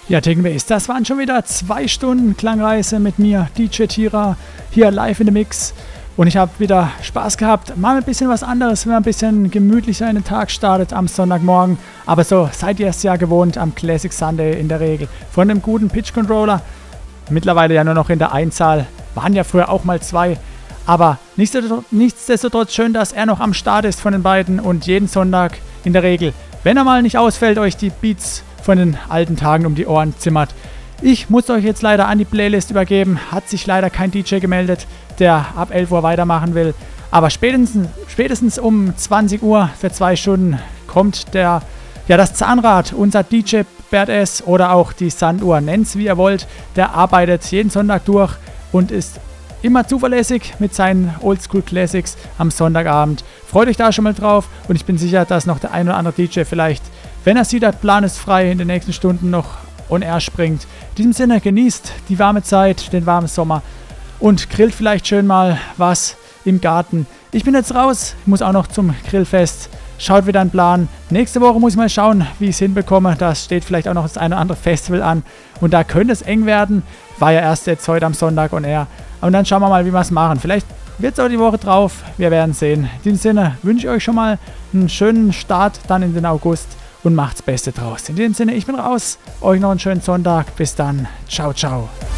Ja, Takeaways, das waren schon wieder 2 Stunden Klangreise mit mir, DJ Tira, hier live in the Mix. Und ich habe wieder Spaß gehabt. Mal ein bisschen was anderes, wenn man ein bisschen gemütlicher in den Tag startet am Sonntagmorgen. Aber so seid ihr es ja gewohnt am Classic Sunday in der Regel. Von einem guten Pitch Controller, mittlerweile ja nur noch in der Einzahl, waren ja früher auch mal 2. Aber nichtsdestotrotz schön, dass er noch am Start ist von den beiden und jeden Sonntag in der Regel, wenn er mal nicht ausfällt, euch die Beats von den alten Tagen um die Ohren zimmert. Ich muss euch jetzt leider an die Playlist übergeben. Hat sich leider kein DJ gemeldet, der ab 11 Uhr weitermachen will. Aber spätestens um 20 Uhr für 2 Stunden kommt das Zahnrad, unser DJ Badass oder auch die Sanduhr, nennt's wie ihr wollt. Der arbeitet jeden Sonntag durch und ist immer zuverlässig mit seinen Oldschool Classics am Sonntagabend. Freut euch da schon mal drauf und ich bin sicher, dass noch der ein oder andere DJ vielleicht, wenn er sieht, der Plan ist frei, in den nächsten Stunden noch on air springt. In diesem Sinne, genießt die warme Zeit, den warmen Sommer und grillt vielleicht schön mal was im Garten. Ich bin jetzt raus, muss auch noch zum Grillfest. Schaut wieder einen Plan. Nächste Woche muss ich mal schauen, wie ich es hinbekomme. Da steht vielleicht auch noch das eine oder andere Festival an und da könnte es eng werden. War ja erst jetzt heute am Sonntag on air. Und dann schauen wir mal, wie wir es machen. Vielleicht wird es auch die Woche drauf. Wir werden sehen. In diesem Sinne wünsche ich euch schon mal einen schönen Start dann in den August und macht's Beste draus. In diesem Sinne, ich bin raus. Euch noch einen schönen Sonntag. Bis dann. Ciao, ciao.